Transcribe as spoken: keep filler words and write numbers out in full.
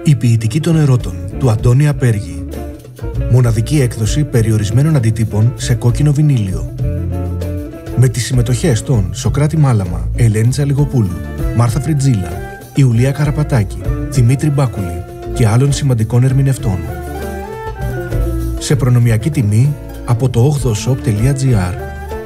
Η ποιητική των ερώτων του Αντώνη Απέργη. Μοναδική έκδοση περιορισμένων αντιτύπων σε κόκκινο βινίλιο. Με τις συμμετοχές των Σοκράτη Μάλαμα, Ελένη Τσαλιγοπούλου, Μάρθα Φριτζίλα, Ιουλία Καραπατάκη, Δημήτρη Μπάκουλη και άλλων σημαντικών ερμηνευτών. Σε προνομιακή τιμή από το ογδοshop τελεία gr.